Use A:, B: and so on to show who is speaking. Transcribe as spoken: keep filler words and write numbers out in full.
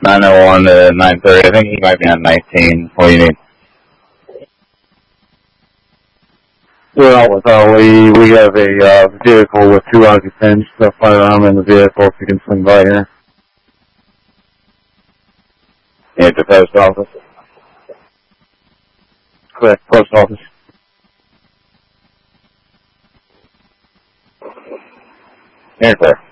A: nine oh one to nine thirty. I think he might be on nineteen. What do you need?
B: Well, uh, we we have a uh, vehicle with two occupants, a firearm in the vehicle. If you can swing by here.
A: At the post office?
B: Correct, post office.
A: Here, sir.